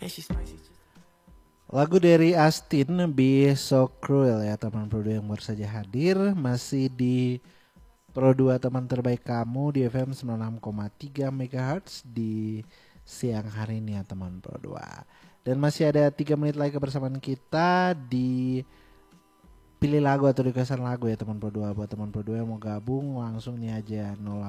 Lagu dari Astin, Be So Cruel ya teman Pro 2 yang baru saja hadir. Masih di Pro 2 teman terbaik kamu di FM 96,3 MHz di siang hari ini ya teman Pro 2. Dan masih ada 3 menit lagi kebersamaan kita di pilih lagu atau requestan lagu ya teman Pro 2. Buat teman Pro 2 yang mau gabung langsung nih aja